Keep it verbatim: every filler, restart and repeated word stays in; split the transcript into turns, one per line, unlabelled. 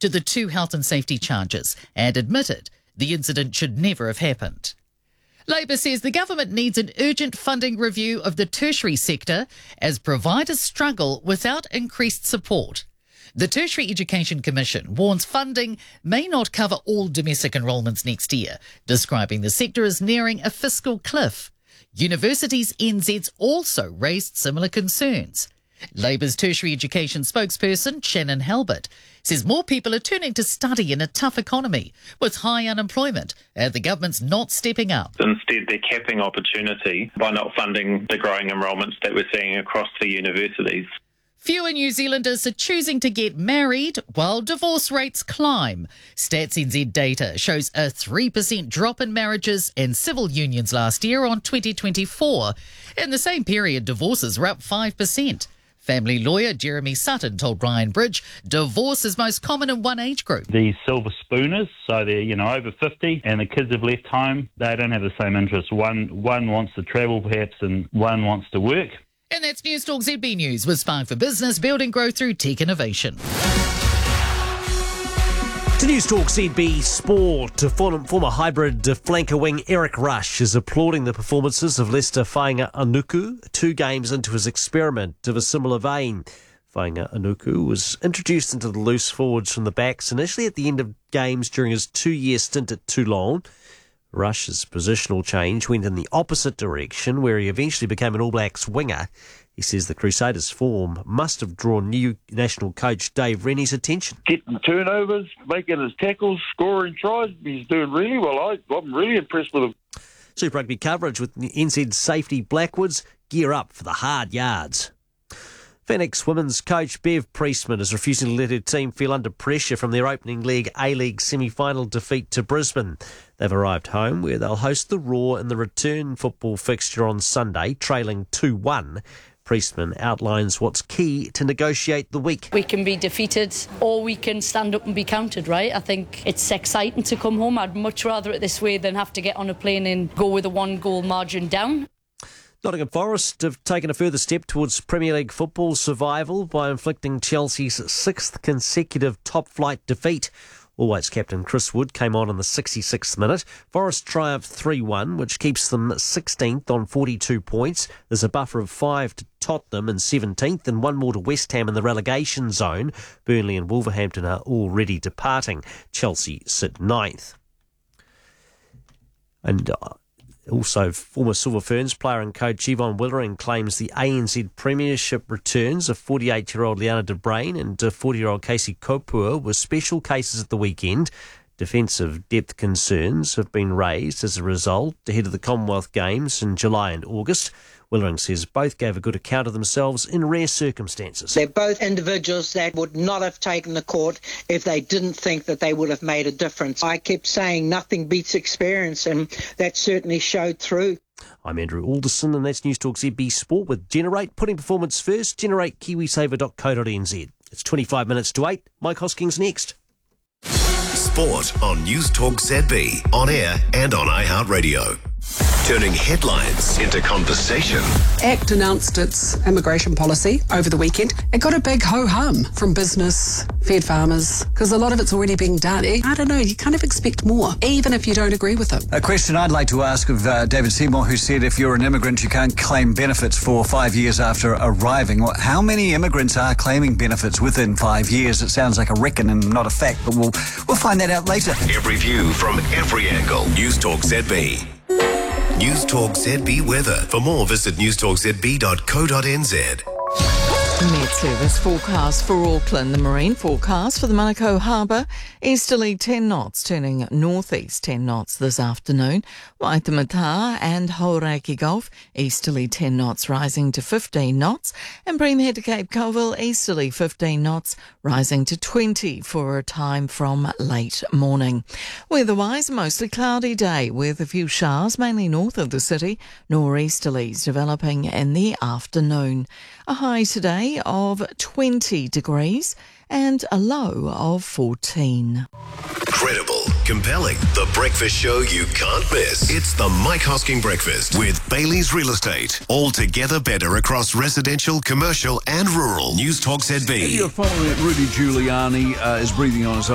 to the two health and safety charges and admitted the incident should never have happened. Labor says the government needs an urgent funding review of the tertiary sector as providers struggle without increased support. The Tertiary Education Commission warns funding may not cover all domestic enrolments next year, describing the sector as nearing a fiscal cliff. Universities N Z's also raised similar concerns. Labor's tertiary education spokesperson, Shannon Halbert, says more people are turning to study in a tough economy with high unemployment and the government's not stepping up.
Instead, they're capping opportunity by not funding the growing enrolments that we're seeing across the universities.
Fewer New Zealanders are choosing to get married while divorce rates climb. Stats N Z data shows a three percent drop in marriages and civil unions last year on twenty twenty-four. In the same period, divorces were up five percent. Family lawyer Jeremy Sutton told Ryan Bridge divorce is most common in one age group.
The silver spooners, so they're, you know, over fifty and the kids have left home, they don't have the same interests. One, one wants to travel perhaps and one wants to work.
And that's Newstalk Z B News with Spark for Business, building growth through tech innovation.
To Newstalk Z B Sport, former hybrid flanker wing Eric Rush is applauding the performances of Leicester Fainga Anuku, two games into his experiment of a similar vein. Fainga Anuku was introduced into the loose forwards from the backs initially at the end of games during his two-year stint at Toulon. Rush's positional change went in the opposite direction, where he eventually became an All Blacks winger. He says the Crusaders' form must have drawn new national coach Dave Rennie's attention.
Getting turnovers, making his tackles, scoring tries. He's doing really well. I, I'm really impressed with him.
Super Rugby coverage with N Z's safety Blackwoods gear up for the hard yards. Phoenix women's coach Bev Priestman is refusing to let her team feel under pressure from their opening leg A-League semi-final defeat to Brisbane. They've arrived home where they'll host the Roar in the return football fixture on Sunday, trailing two one. Priestman outlines what's key to negotiate the week.
We can be defeated or we can stand up and be counted, right? I think it's exciting to come home. I'd much rather it this way than have to get on a plane and go with a one-goal margin down.
Nottingham Forest have taken a further step towards Premier League football survival by inflicting Chelsea's sixth consecutive top-flight defeat. All Whites captain Chris Wood came on in the sixty-sixth minute. Forest triumphed three one, which keeps them sixteenth on forty-two points. There's a buffer of five to Tottenham in seventeenth and one more to West Ham in the relegation zone. Burnley and Wolverhampton are already departing. Chelsea sit ninth. And Uh, Also, former Silver Ferns player and coach Yvonne Willering claims the A N Z Premiership returns of forty-eight-year-old Liana de Bruin and forty-year-old Casey Kopua were special cases at the weekend. Defensive depth concerns have been raised as a result ahead of the Commonwealth Games in July and August. Willering says both gave a good account of themselves in rare circumstances.
They're both individuals that would not have taken the court if they didn't think that they would have made a difference. I kept saying nothing beats experience, and that certainly showed through.
I'm Andrew Alderson, and that's Newstalk Z B Sport with Generate, putting performance first. Generate Kiwisaver dot co dot n z. It's twenty-five minutes to eight. Mike Hoskins next.
Sport on Newstalk Z B, on air and on iHeartRadio. Turning headlines into conversation.
ACT announced its immigration policy over the weekend. It got a big ho-hum from business, fed farmers, because a lot of it's already being done. I don't know, you kind of expect more, even if you don't agree with it.
A question I'd like to ask of uh, David Seymour, who said if you're an immigrant, you can't claim benefits for five years after arriving. Well, how many immigrants are claiming benefits within five years? It sounds like a reckon and not a fact, but we'll, we'll find that out later.
Every view from every angle. Newstalk Z B. Newstalk Z B weather. For more, visit newstalk z b dot co dot n z.
Met Service forecast for Auckland. The marine forecast for the Manukau Harbour. Easterly ten knots, turning northeast ten knots this afternoon. Waitemata and Hauraki Gulf. Easterly ten knots, rising to fifteen knots. And Bream Head to Cape Colville. Easterly fifteen knots, rising to twenty for a time from late morning. Weather-wise, mostly cloudy day with a few showers, mainly north of the city. Nor'easterlies developing in the afternoon. A high today of twenty degrees and a low of fourteen.
Credible, compelling, the breakfast show you can't miss. It's the Mike Hosking Breakfast with Bailey's Real Estate. Altogether better across residential, commercial and rural. Newstalk Z B.
You're following it. Rudy Giuliani uh, is breathing on his